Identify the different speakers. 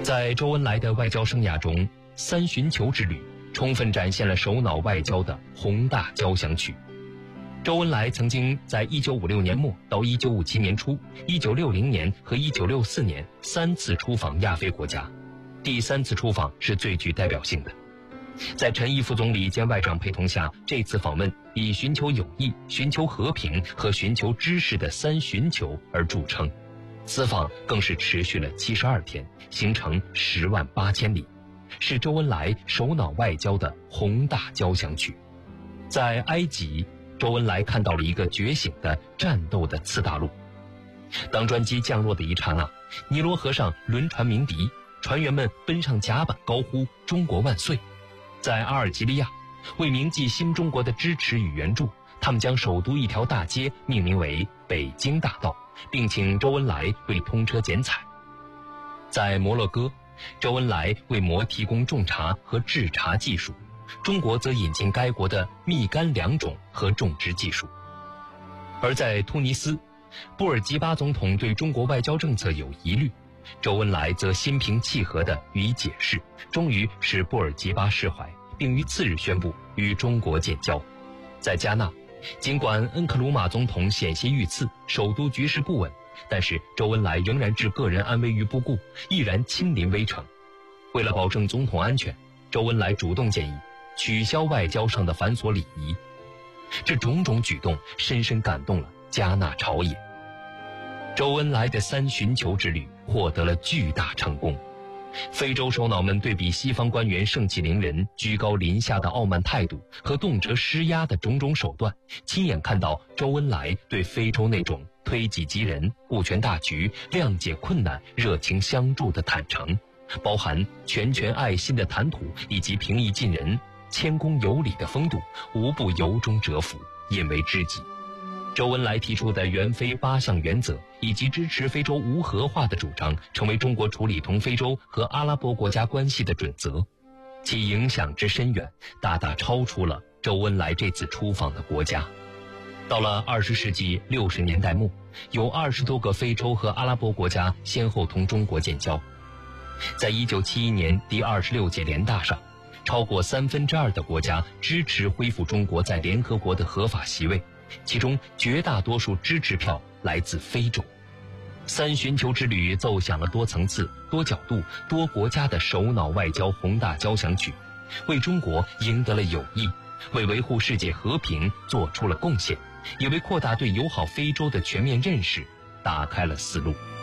Speaker 1: 在周恩来的外交生涯中，三寻求之旅充分展现了首脑外交的宏大交响曲。周恩来曾经在1956年末到1957年初、1960年和1964年3次出访亚非国家，第3次出访是最具代表性的。在陈毅副总理兼外长陪同下，这次访问以寻求友谊、寻求和平和寻求知识的3寻求而著称。此访更是持续了72天，行程10万8千里，是周恩来首脑外交的宏大交响曲。在埃及，周恩来看到了一个觉醒的战斗的次大陆。当专机降落的一刹那，尼罗河上轮船鸣笛，船员们奔上甲板高呼中国万岁。在阿尔及利亚，为铭记新中国的支持与援助，他们将首都一条大街命名为北京大道，并请周恩来为通车剪彩。在摩洛哥，周恩来为摩提供种茶和制茶技术，中国则引进该国的蜜柑良种和种植技术。而在突尼斯，布尔吉巴总统对中国外交政策有疑虑，周恩来则心平气和地予以解释，终于使布尔吉巴释怀，并于次日宣布与中国建交。在加纳，尽管恩克鲁马总统险些遇刺，首都局势不稳，但是周恩来仍然置个人安危于不顾，毅然亲临危城。为了保证总统安全，周恩来主动建议取消外交上的繁琐礼仪。这种种举动深深感动了加纳朝野。周恩来的3寻求之旅获得了巨大成功。非洲首脑们对比西方官员盛气凌人、居高临下的傲慢态度和动辄施压的种种手段，亲眼看到周恩来对非洲那种推己及人、顾全大局、谅解困难、热情相助的坦诚，包含拳拳爱心的谈吐以及平易近人、谦恭有礼的风度，无不由衷折服，引为知己。周恩来提出的援非8项原则以及支持非洲无核化的主张，成为中国处理同非洲和阿拉伯国家关系的准则，其影响之深远，大大超出了周恩来这次出访的国家。到了20世纪60年代末，有20多个非洲和阿拉伯国家先后同中国建交。在1971年第26届联大上，超过2/3的国家支持恢复中国在联合国的合法席位，其中绝大多数支持票来自非洲。3寻求之旅奏响了多层次、多角度、多国家的首脑外交宏大交响曲，为中国赢得了友谊，为维护世界和平做出了贡献，也为扩大对友好非洲的全面认识打开了思路。